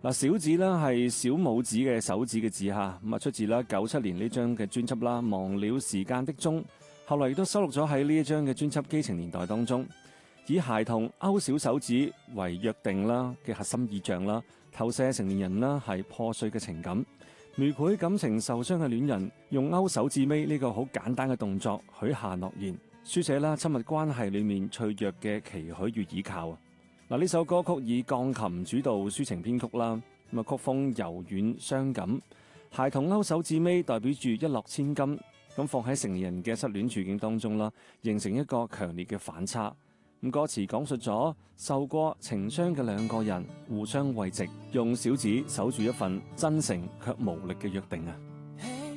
嗱，小指咧係小拇指嘅手指嘅指嚇，咁啊出自啦97年呢張嘅專輯啦《忘了時間的鐘》，後來亦都收錄咗喺呢一張嘅專輯《基情年代》當中，以孩童勾小手指為約定啦嘅核心意象啦，投射成年人啦係破碎嘅情感，描繪感情受傷嘅戀人用勾手指尾呢個好簡單嘅動作許下諾言，書寫啦親密關係裏面脆弱嘅期許與倚靠。嗱，呢首歌曲以鋼琴主導抒情編曲啦，咁啊曲風柔軟傷感，孩童勾手指尾代表住一諾千金，咁放喺成年人嘅失戀處境當中啦，形成一個強烈嘅反差。咁歌詞講述咗受過情傷嘅兩個人互相慰藉，用小指守住一份真誠卻無力嘅約定啊！